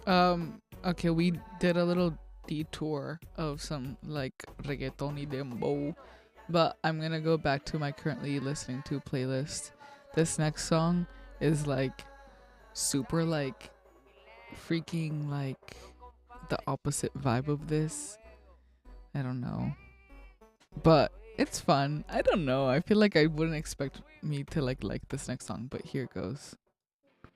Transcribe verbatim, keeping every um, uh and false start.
Um, okay, we did a little detour of some like reggaeton y dembow, but I'm gonna go back to my currently listening to playlist. This next song is like super like freaking like the opposite vibe of this. I don't know, but it's fun. I don't know. I feel like I wouldn't expect me to like like this next song, but here it goes.